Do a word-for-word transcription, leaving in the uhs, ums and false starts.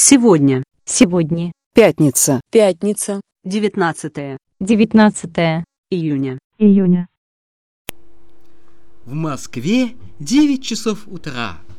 Сегодня. Сегодня. Пятница. Пятница. девятнадцатое девятнадцатое июня. июня. В Москве девять часов утра.